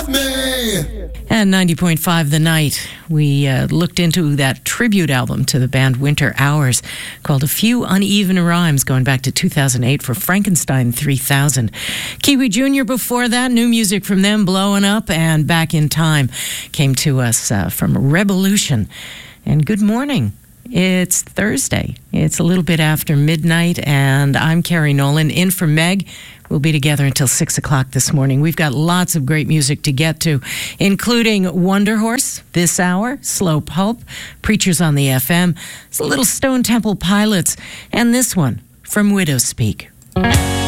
Love me. And 90.5 The Night, we looked into that tribute album to the band Winter Hours called A Few Uneven Rhymes, going back to 2008 for Frankenstein 3000. Kiwi Jr. before that, new music from them, Blowing Up, and Back in Time came to us from Revolution. And good morning. It's Thursday. It's a little bit after midnight, and I'm Carrie Nolan in for Meg. We'll be together until 6 o'clock this morning. We've got lots of great music to get to, including Wonder Horse this hour, Slow Pulp, Preachers on the FM, it's a little Stone Temple Pilots, and this one from Widowspeak.